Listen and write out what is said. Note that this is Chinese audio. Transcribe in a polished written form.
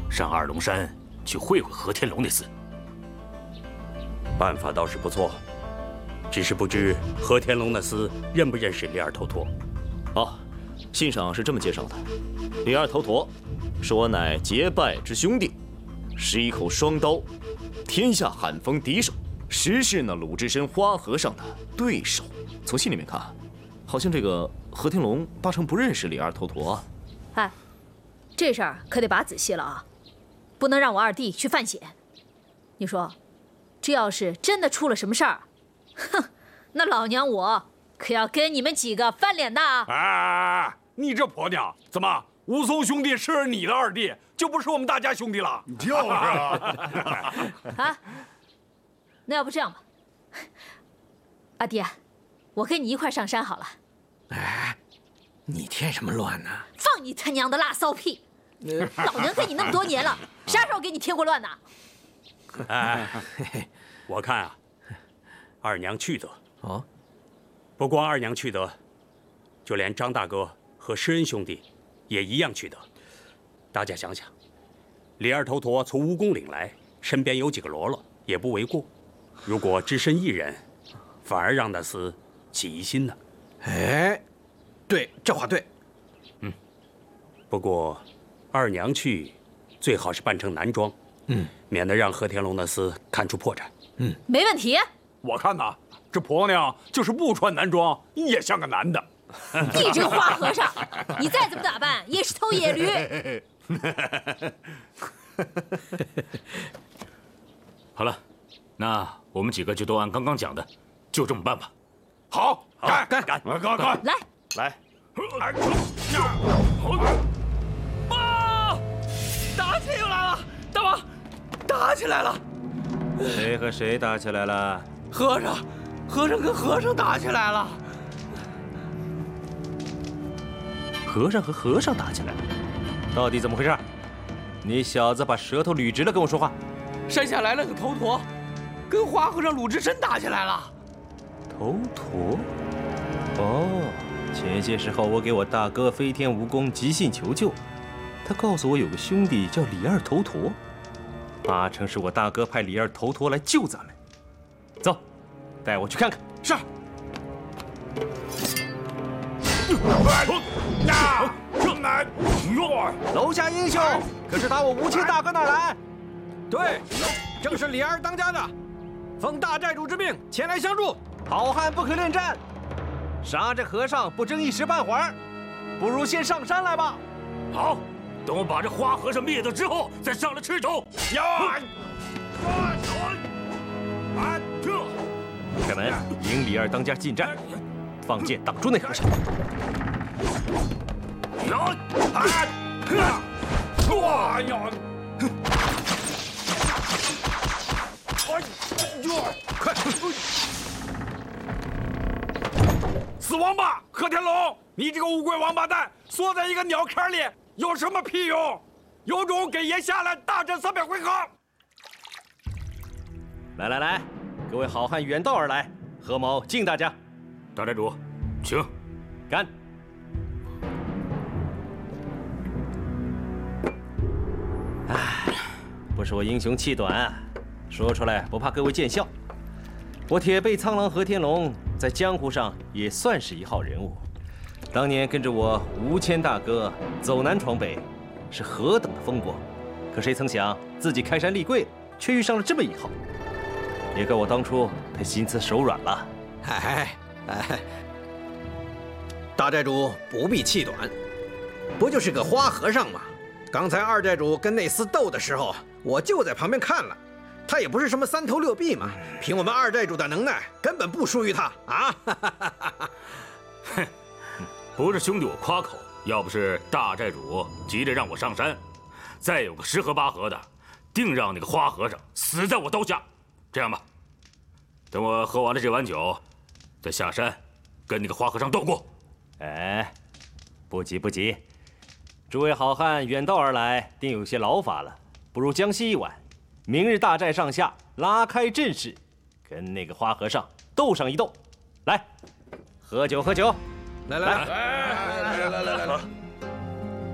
上二龙山去会会和天龙那厮。 办法倒是不错，只是不知和天龙那厮认不认识李二头陀。 哦，信上是这么介绍的：李二头陀是我乃结拜之兄弟，11口双刀，天下罕逢敌手，实是那鲁智深花和尚的对手。从信里面看，好像这个和天龙八成不认识李二头陀啊。 哎，这事儿可得把仔细了啊，不能让我二弟去犯险。你说，这要是真的出了什么事儿，哼，那老娘我可要跟你们几个翻脸的啊！ 哎，你这婆娘，怎么武松兄弟是你的二弟，就不是我们大家兄弟了？ 就是啊。 啊，那要不这样吧，阿爹，我跟你一块上山好了。 哎，你添什么乱呢？ 放你他娘的辣骚屁！老娘跟你那么多年了，啥时候给你添过乱呢？ 哎，我看啊，二娘去得。 哦， 不光二娘去得，就连张大哥和施恩兄弟也一样去得。大家想想，李二头陀从蜈蚣岭来，身边有几个喽啰也不为过。如果只身一人，反而让那厮起疑心呢。 哎，对，这话对。 不过，二娘去，最好是扮成男装，免得让和天龙那厮看出破绽。 没问题。 我看呐，这婆娘就是不穿男装，也像个男的。 你这个花和尚，你再怎么打扮也是头野驴。 好了，那我们几个就都按刚刚讲的，就这么办吧。 好，干！ 来， 来， 妈，打起又来了！大王，打起来了！ 谁和谁打起来了？ 和尚跟和尚打起来了。 和尚和和尚打起来了，到底怎么回事？你小子把舌头捋直了跟我说话。 山下来了个头陀，跟花和尚鲁智深打起来了。 头陀？哦，前些时候我给我大哥飞天蜈蚣急信求救，他告诉我有个兄弟叫李二头陀，八成是我大哥派李二头陀来救咱们。走，带我去看看。 是。 楼下英雄可是打我吴清大哥那儿来？对，正是李二当家的，奉大寨主之命前来相助。好汉不可恋战，杀这和尚不争一时半会儿，不如先上山来吧。 好，等我把这花和尚灭掉之后，再上来吃酒。 开门，迎李二当家进寨，放箭挡住那和尚。 快！死王八和天龙，你这个乌龟王八蛋，缩在一个鸟坎里有什么屁用？有种给爷下来大战300回合！ 来来来，各位好汉远道而来，何某敬大家。 大寨主，请干！哎，不是我英雄气短，说出来不怕各位见笑。我铁背苍狼和天龙在江湖上也算是一号人物，当年跟着我吴谦大哥走南闯北，是何等的风光。可谁曾想自己开山立贵，却遇上了这么一号，也怪我当初太心慈手软了。 哎，大寨主不必气短，不就是个花和尚吗？刚才二寨主跟那厮斗的时候，我就在旁边看了。他也不是什么3头6臂嘛，凭我们二寨主的能耐，根本不输于他啊！ 哼，不是兄弟我夸口，要不是大寨主急着让我上山，再有个10合8合的，定让那个花和尚死在我刀下。这样吧，等我喝完了这碗酒，再下山跟那个花和尚斗过。 哎，不急不急，诸位好汉远道而来，定有些劳乏了，不如将息一晚。明日大寨上下拉开阵势，跟那个花和尚斗上一斗。来，喝酒喝酒！ 来！